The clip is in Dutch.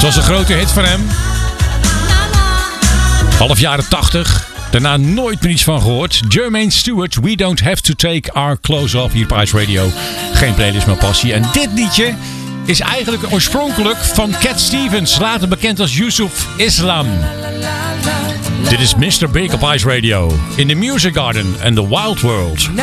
was een grote hit van hem. Half jaren 80. Daarna nooit meer iets van gehoord. Jermaine Stewart, We Don't Have To Take Our Clothes Off hier op Ice Radio. Geen playlist, maar passie. En dit liedje is eigenlijk oorspronkelijk van Cat Stevens. Later bekend als Yusuf Islam. Dit is Mr. Big op Ice Radio. In the Music Garden and the Wild World.